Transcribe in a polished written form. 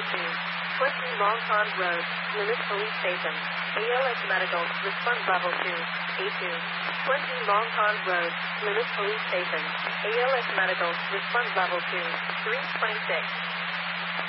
2. 20 Long Pond Road, Loomis Police Station. ALS Medical, response level 2. A2. 20 Long Pond Road, Loomis Police Station. ALS Medical, response level 2. 326.